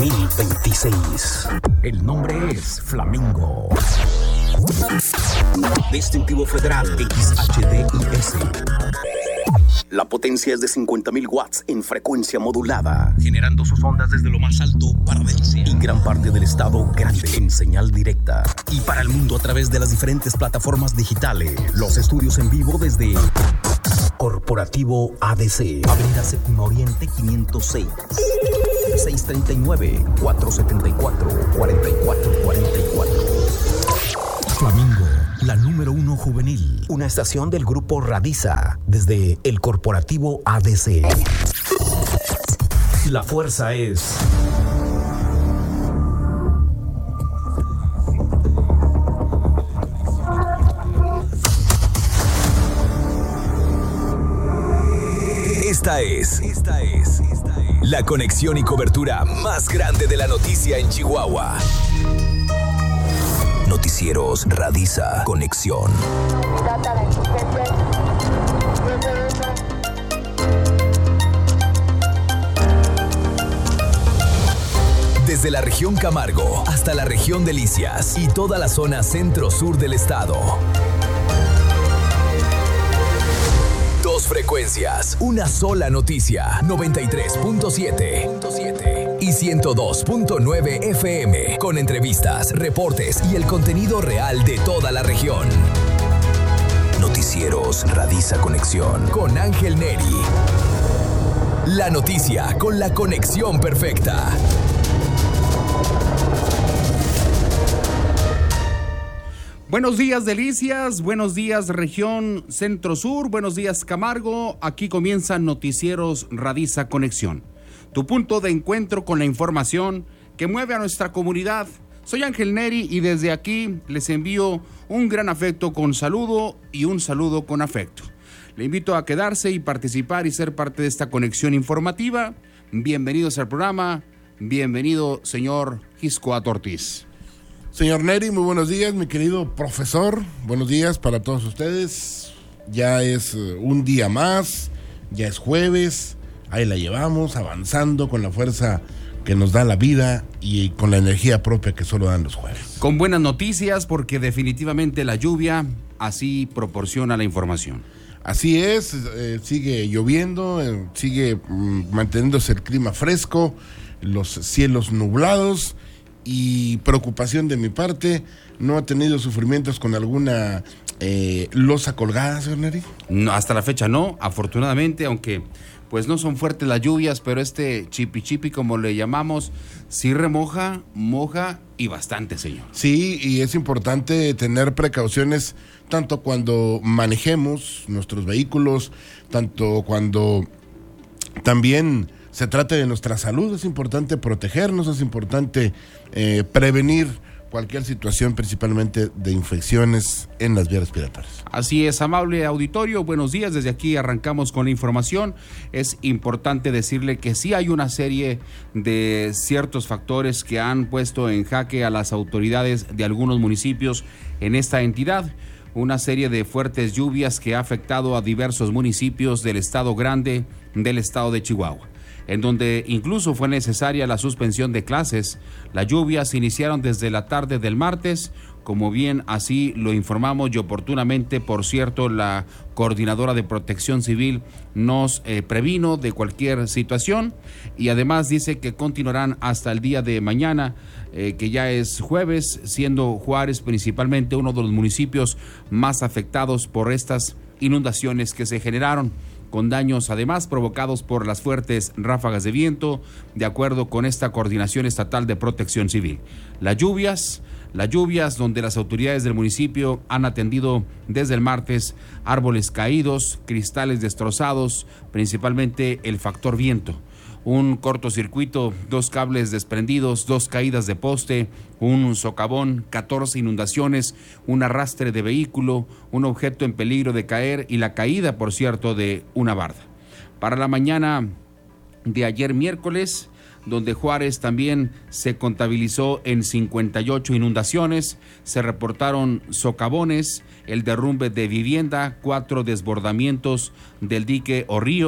2026. El nombre es Flamingo. Distintivo Federal XHDIS. La potencia es de 50.000 watts en frecuencia modulada, generando sus ondas desde lo más alto para Delcia y gran parte del estado grande en señal directa. Y para el mundo a través de las diferentes plataformas digitales. Los estudios en vivo desde Corporativo ADC, Avenida Séptima Oriente 506, 639-474-4444. Flamingo, la número 1 juvenil. Una estación del grupo Radiza desde el Corporativo ADC. La fuerza es... Esta es la conexión y cobertura más grande de la noticia en Chihuahua. Noticieros Radiza Conexión. Desde la región Camargo hasta la región Delicias y toda la zona centro-sur del estado. Dos frecuencias, una sola noticia, 93.7 y 102.9 FM, con entrevistas, reportes y el contenido real de toda la región. Noticieros Radiza Conexión con Ángel Neri. La noticia con la conexión perfecta. Buenos días, Delicias, buenos días, región Centro-Sur, buenos días, Camargo. Aquí comienzan Noticieros Radiza Conexión, tu punto de encuentro con la información que mueve a nuestra comunidad. Soy Ángel Neri y desde aquí les envío un gran afecto con saludo y un saludo con afecto. Le invito a quedarse y participar y ser parte de esta conexión informativa. Bienvenidos al programa, bienvenido señor Giscoat Ortiz. Señor Neri, muy buenos días, mi querido profesor. Buenos días para todos ustedes. Ya es un día más, ya es jueves. Ahí la llevamos, avanzando con la fuerza que nos da la vida y con la energía propia que solo dan los jueves. Con buenas noticias, porque definitivamente la lluvia así proporciona la información. Así es, sigue lloviendo, sigue manteniéndose el clima fresco, los cielos nublados. Y preocupación de mi parte, ¿no ha tenido sufrimientos con alguna losa colgada, señor Neri? No, hasta la fecha no, afortunadamente, aunque pues no son fuertes las lluvias, pero este chipi como le llamamos, sí remoja, moja y bastante, señor. Sí, y es importante tener precauciones tanto cuando manejemos nuestros vehículos, tanto cuando también se trata de nuestra salud. Es importante protegernos, es importante prevenir cualquier situación, principalmente de infecciones en las vías respiratorias. Así es, amable auditorio, buenos días. Desde aquí arrancamos con la información. Es importante decirle que sí hay una serie de ciertos factores que han puesto en jaque a las autoridades de algunos municipios en esta entidad. Una serie de fuertes lluvias que ha afectado a diversos municipios del estado grande del estado de Chihuahua, en donde incluso fue necesaria la suspensión de clases. Las lluvias se iniciaron desde la tarde del martes, como bien así lo informamos y oportunamente, por cierto, la coordinadora de Protección Civil nos previno de cualquier situación y además dice que continuarán hasta el día de mañana, que ya es jueves, siendo Juárez principalmente uno de los municipios más afectados por estas inundaciones que se generaron, con daños además provocados por las fuertes ráfagas de viento, de acuerdo con esta Coordinación Estatal de Protección Civil. Las lluvias donde las autoridades del municipio han atendido desde el martes árboles caídos, cristales destrozados, principalmente el factor viento. Un cortocircuito, 2 cables desprendidos, 2 caídas de poste, un socavón, 14 inundaciones, un arrastre de vehículo, un objeto en peligro de caer y la caída, por cierto, de una barda. Para la mañana de ayer miércoles, donde Juárez también se contabilizó en 58 inundaciones, se reportaron socavones, el derrumbe de vivienda, 4 desbordamientos del dique o río,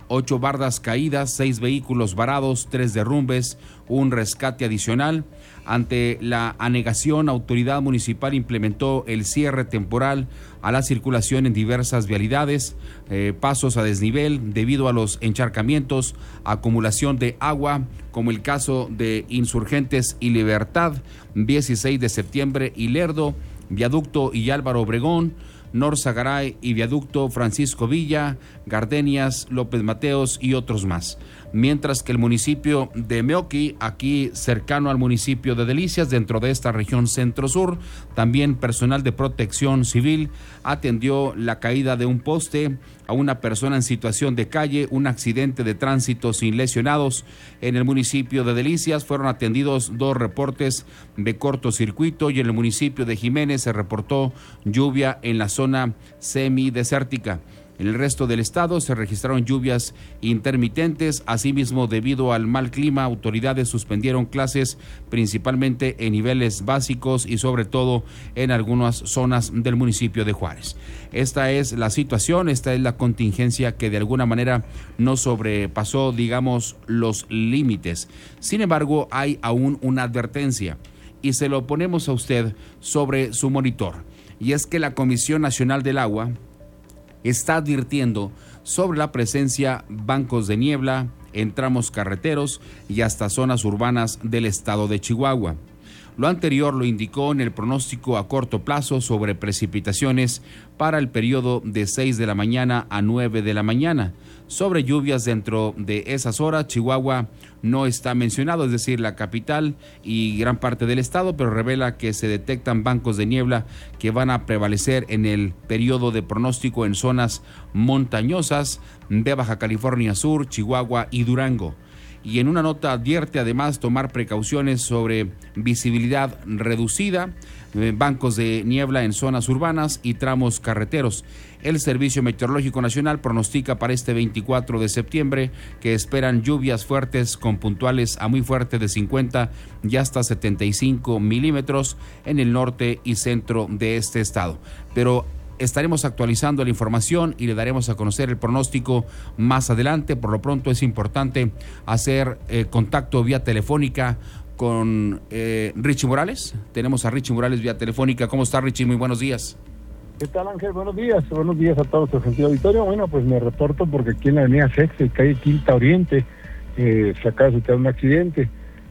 8 bardas caídas, 6 vehículos varados, 3 derrumbes, un rescate adicional. Ante la anegación, autoridad municipal implementó el cierre temporal a la circulación en diversas vialidades, pasos a desnivel debido a los encharcamientos, acumulación de agua, como el caso de Insurgentes y Libertad, 16 de septiembre y Lerdo, Viaducto y Álvaro Obregón, Norzagaray y Viaducto Francisco Villa, Gardenias, López Mateos y otros más. Mientras que el municipio de Meoqui, aquí cercano al municipio de Delicias, dentro de esta región centro-sur, también personal de protección civil atendió la caída de un poste a una persona en situación de calle, un accidente de tránsito sin lesionados. En el municipio de Delicias fueron atendidos 2 reportes de cortocircuito y en el municipio de Jiménez se reportó lluvia en la zona semidesértica. En el resto del estado se registraron lluvias intermitentes. Asimismo, debido al mal clima, autoridades suspendieron clases principalmente en niveles básicos y sobre todo en algunas zonas del municipio de Juárez. Esta es la situación, esta es la contingencia que de alguna manera no sobrepasó, digamos, los límites. Sin embargo, hay aún una advertencia y se lo ponemos a usted sobre su monitor. Y es que la Comisión Nacional del Agua está advirtiendo sobre la presencia bancos de niebla en tramos carreteros y hasta zonas urbanas del estado de Chihuahua. Lo anterior lo indicó en el pronóstico a corto plazo sobre precipitaciones para el periodo de 6 de la mañana a 9 de la mañana. Sobre lluvias dentro de esas horas, Chihuahua no está mencionado, es decir, la capital y gran parte del estado, pero revela que se detectan bancos de niebla que van a prevalecer en el periodo de pronóstico en zonas montañosas de Baja California Sur, Chihuahua y Durango. Y en una nota advierte además tomar precauciones sobre visibilidad reducida, bancos de niebla en zonas urbanas y tramos carreteros. El Servicio Meteorológico Nacional pronostica para este 24 de septiembre que esperan lluvias fuertes con puntuales a muy fuertes de 50 y hasta 75 milímetros en el norte y centro de este estado. Pero estaremos actualizando la información y le daremos a conocer el pronóstico más adelante. Por lo pronto es importante hacer contacto vía telefónica con Richie Morales. Tenemos a Richie Morales vía telefónica. ¿Cómo está, Richie? Muy buenos días. ¿Qué tal, Ángel? Buenos días a todos su gentil auditorio. Bueno, pues me reporto porque aquí en la avenida Sexta y calle Quinta Oriente se acaba de suceder un accidente.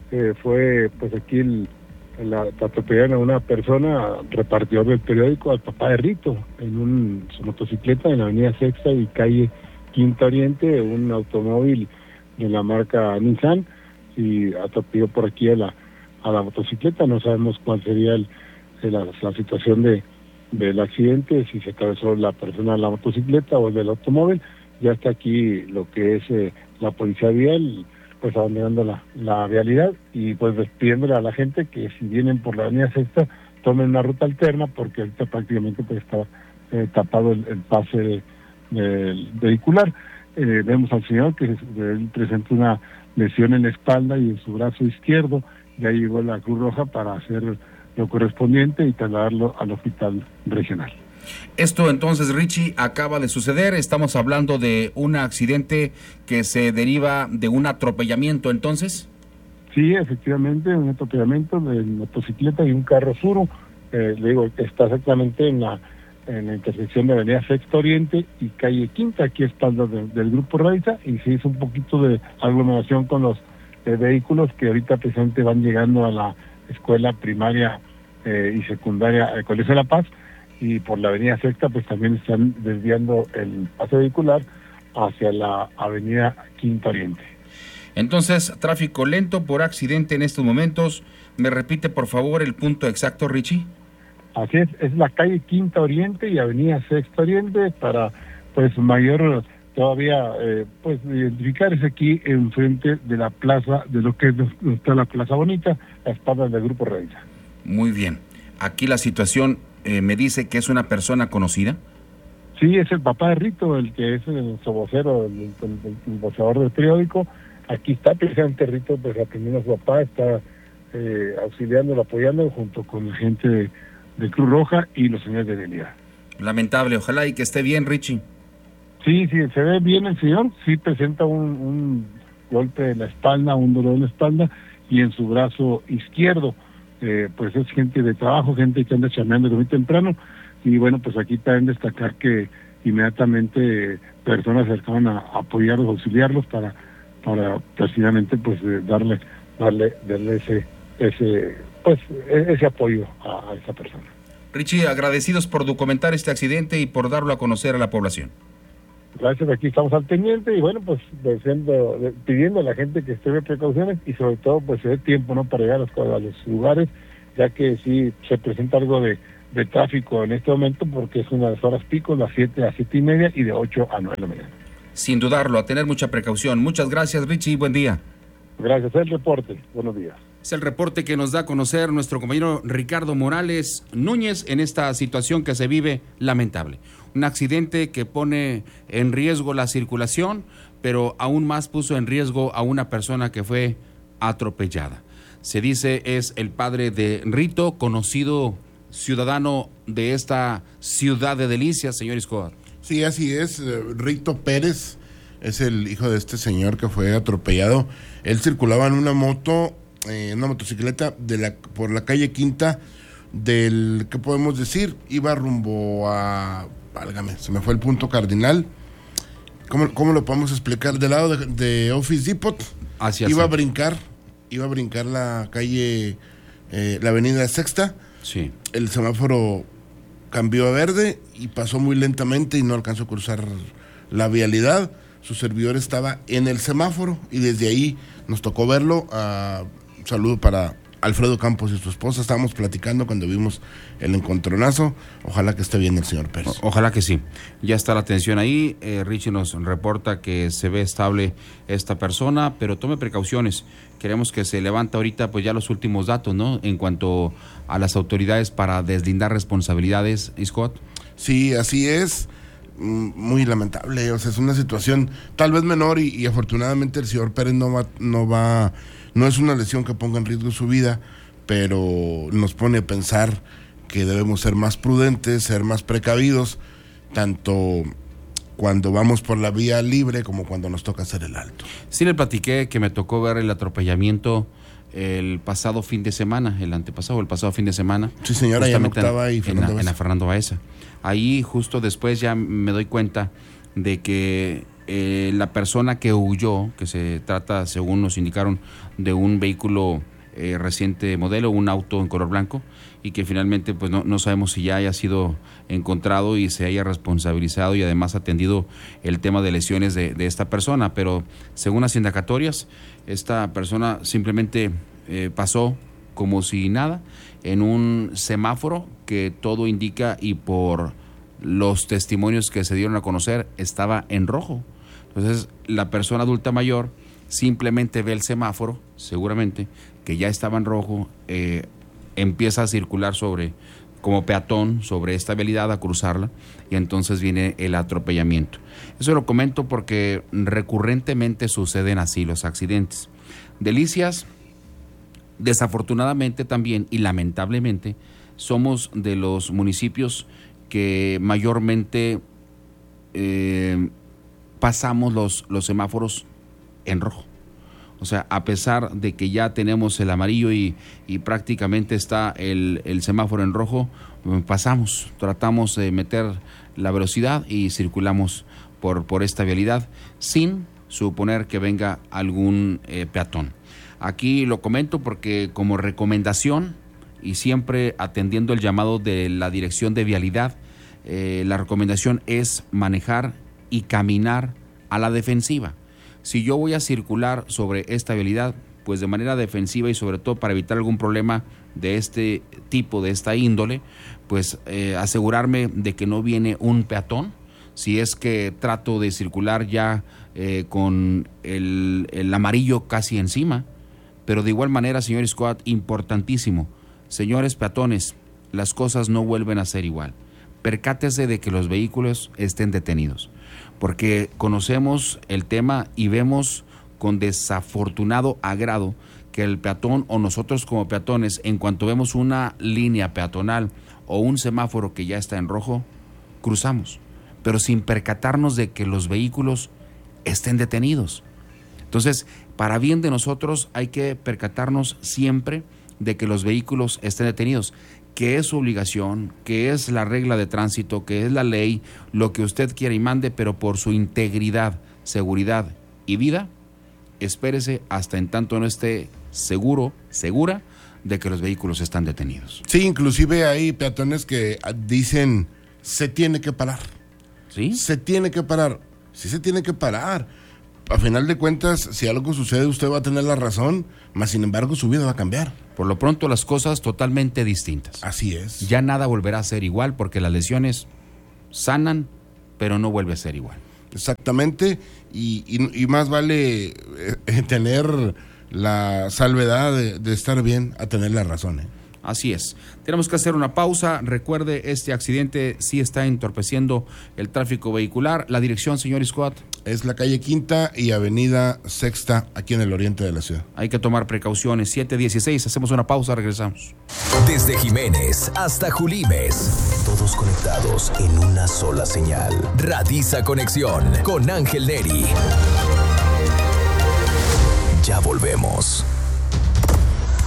Fue pues aquí atropellaron a una persona, repartidor del periódico, al papá de Rito, en su motocicleta en la avenida Sexta y calle Quinta Oriente, un automóvil de la marca Nissan, y atropelló por aquí a la motocicleta. No sabemos cuál sería la situación del accidente, si se atravesó la persona de la motocicleta o el del automóvil. Ya está aquí lo que es la policía vial, pues abandonando la vialidad y pues despidiéndole a la gente que si vienen por la avenida Sexta tomen una ruta alterna, porque ahorita prácticamente pues está tapado el pase vehicular. Vemos al señor que él presenta una lesión en la espalda y en su brazo izquierdo. Ya llegó la Cruz Roja para hacer lo correspondiente y trasladarlo al hospital regional. Esto entonces, Richie, acaba de suceder. Estamos hablando de un accidente que se deriva de un atropellamiento, entonces. Sí, efectivamente, un atropellamiento de motocicleta y un carro Suro. Le digo, está exactamente en la intersección de avenida Sexta Oriente y calle Quinta, aquí a espaldas del Grupo Raiza, y se hizo un poquito de aglomeración con los vehículos que ahorita precisamente van llegando a la escuela primaria y secundaria Colegio de la Paz, y por la avenida Sexta pues también están desviando el paso vehicular hacia la avenida Quinta Oriente. Entonces, tráfico lento por accidente en estos momentos. ¿Me repite por favor el punto exacto, Richie? Así es la calle Quinta Oriente y avenida Sexta Oriente, para pues mayor todavía pues identificarse aquí enfrente de la plaza, de lo que está la Plaza Bonita, a espaldas del Grupo Raiza. Muy bien. Aquí la situación me dice que es una persona conocida. Sí, es el papá de Rito, el que es el vocero, el voceador del periódico. Aquí está precisamente Rito, pues atendiendo a su papá, está auxiliándolo, apoyándolo junto con la gente de Cruz Roja y los señores de Delia. Lamentable, ojalá y que esté bien, Richie. Sí, se ve bien el señor, sí presenta un golpe en la espalda, un dolor en la espalda y en su brazo izquierdo. Pues es gente de trabajo, gente que anda chameando muy temprano, y bueno, pues aquí también destacar que inmediatamente personas se acercaron a apoyarlos, auxiliarlos para precisamente pues darle ese apoyo a esa persona. Richie, agradecidos por documentar este accidente y por darlo a conocer a la población. Gracias, aquí estamos al pendiente y bueno, pues pidiendo a la gente que esté precauciones y sobre todo pues se dé tiempo, ¿no?, para llegar a los lugares, ya que sí se presenta algo de tráfico en este momento porque es una de las horas pico, las 7 a 7:30 y de 8 a 9 de la mañana. Sin dudarlo, a tener mucha precaución. Muchas gracias, Richie, buen día. Gracias, el reporte, buenos días. Es el reporte que nos da a conocer nuestro compañero Ricardo Morales Núñez en esta situación que se vive lamentable. Un accidente que pone en riesgo la circulación, pero aún más puso en riesgo a una persona que fue atropellada. Se dice es el padre de Rito, conocido ciudadano de esta ciudad de Delicias, señor Escobar. Sí, así es. Rito Pérez es el hijo de este señor que fue atropellado. Él circulaba en una motocicleta por la calle Quinta del, ¿qué podemos decir? Iba rumbo a, válgame, se me fue el punto cardinal. ¿Cómo lo podemos explicar? Del lado de Office Depot. Iba a brincar la calle, la avenida Sexta. Sí. El semáforo cambió a verde y pasó muy lentamente y no alcanzó a cruzar la vialidad. Su servidor estaba en el semáforo y desde ahí nos tocó verlo. Un saludo para Alfredo Campos y su esposa. Estábamos platicando cuando vimos el encontronazo. Ojalá que esté bien el señor Pérez. Ojalá que sí. Ya está la atención ahí. Richie nos reporta que se ve estable esta persona, pero tome precauciones. Queremos que se levante ahorita pues ya los últimos datos, ¿no?, en cuanto a las autoridades para deslindar responsabilidades, Scott. Sí, así es. Muy lamentable, o sea, es una situación tal vez menor y afortunadamente el señor Pérez no es una lesión que ponga en riesgo su vida, pero nos pone a pensar que debemos ser más prudentes, ser más precavidos, tanto cuando vamos por la vía libre como cuando nos toca hacer el alto. Sí le platiqué que me tocó ver el atropellamiento el pasado fin de semana, el pasado fin de semana. Sí, señora, ya en Octava y Fernando Baeza. En la Fernando Baeza. Ahí justo después ya me doy cuenta de que la persona que huyó, que se trata, según nos indicaron, de un vehículo reciente modelo, un auto en color blanco, y que finalmente pues no sabemos si ya haya sido encontrado y se haya responsabilizado y además atendido el tema de lesiones de esta persona, pero según las indagatorias, esta persona simplemente pasó como si nada en un semáforo que todo indica y por los testimonios que se dieron a conocer estaba en rojo. Entonces la persona adulta mayor simplemente ve el semáforo, seguramente que ya estaba en rojo, empieza a circular como peatón sobre esta vialidad, a cruzarla, y entonces viene el atropellamiento. Eso lo comento porque recurrentemente suceden así los accidentes. Delicias, desafortunadamente también y lamentablemente, somos de los municipios que mayormente pasamos los semáforos en rojo. O sea, a pesar de que ya tenemos el amarillo y prácticamente está el semáforo en rojo, tratamos de meter la velocidad y circulamos por esta vialidad sin suponer que venga algún peatón. Aquí lo comento porque como recomendación y siempre atendiendo el llamado de la Dirección de Vialidad, la recomendación es manejar y caminar a la defensiva. Si yo voy a circular sobre esta vialidad, pues de manera defensiva y sobre todo para evitar algún problema de este tipo, de esta índole, pues asegurarme de que no viene un peatón. Si es que trato de circular ya con el amarillo casi encima, pero de igual manera, señor Scott, importantísimo, señores peatones, las cosas no vuelven a ser igual. Percátese de que los vehículos estén detenidos, porque conocemos el tema y vemos con desafortunado agrado que el peatón o nosotros como peatones, en cuanto vemos una línea peatonal o un semáforo que ya está en rojo, cruzamos. pero sin percatarnos de que los vehículos estén detenidos. Entonces, para bien de nosotros hay que percatarnos siempre de que los vehículos estén detenidos, que es su obligación, que es la regla de tránsito, que es la ley, lo que usted quiera y mande, pero por su integridad, seguridad y vida, espérese hasta en tanto no esté segura de que los vehículos están detenidos. Sí, inclusive hay peatones que dicen, se tiene que parar. ¿Sí? Se tiene que parar. Sí se tiene que parar. A final de cuentas, si algo sucede, usted va a tener la razón, mas sin embargo su vida va a cambiar. Por lo pronto las cosas totalmente distintas. Así es. Ya nada volverá a ser igual porque las lesiones sanan, pero no vuelve a ser igual. Exactamente, y más vale tener la salvedad de estar bien a tener la razón. Así es. Tenemos que hacer una pausa. Recuerde, este accidente sí está entorpeciendo el tráfico vehicular. La dirección, señor Scott. Es la calle Quinta y avenida Sexta, aquí en el oriente de la ciudad. Hay que tomar precauciones. 7:16. Hacemos una pausa, regresamos. Desde Jiménez hasta Julimes, todos conectados en una sola señal. Radiza Conexión con Ángel Neri.